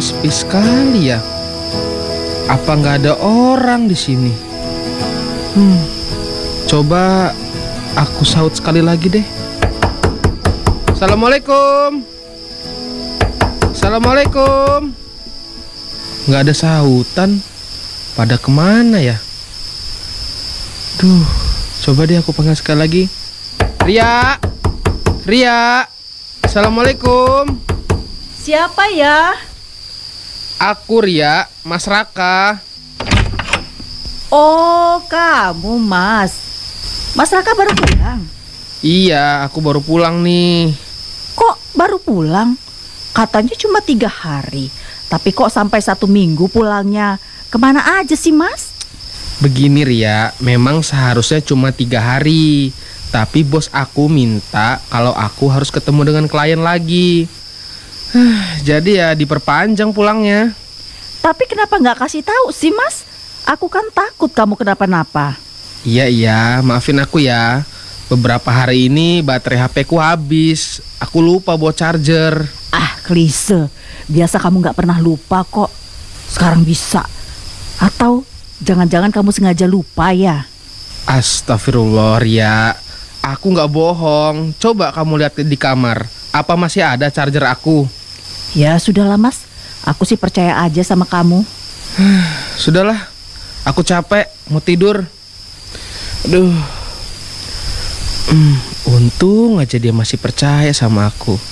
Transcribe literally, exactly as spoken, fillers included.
rumah sepi sekali ya. Apa nggak ada orang di sini? Hmm, coba aku saut sekali lagi deh. Assalamualaikum. Assalamualaikum. Nggak ada sautan. Pada kemana ya? Duh, coba deh aku panggil sekali lagi. Ria, Ria. Assalamualaikum. Siapa ya? Aku Ria, Mas Raka. Oh, kamu Mas. Mas Raka baru pulang? Iya, aku baru pulang nih. Kok baru pulang? Katanya cuma tiga hari. Tapi kok sampai satu minggu pulangnya? Kemana aja sih Mas? Begini Ria, memang seharusnya cuma tiga hari. Tapi bos aku minta kalau aku harus ketemu dengan klien lagi. Jadi ya diperpanjang pulangnya. Tapi kenapa nggak kasih tahu sih Mas? Aku kan takut kamu kenapa-napa. Iya iya, maafin aku ya. Beberapa hari ini baterai H P ku habis. Aku lupa bawa charger. Ah, klise. Biasa kamu nggak pernah lupa kok. Sekarang bisa. Atau jangan-jangan kamu sengaja lupa ya? Astagfirullah Ria, aku nggak bohong. Coba kamu lihat di kamar. Apa masih ada charger aku? Ya sudahlah Mas. Aku sih percaya aja sama kamu. Sudahlah, aku capek, mau tidur. Aduh, hmm, untung aja dia masih percaya sama aku.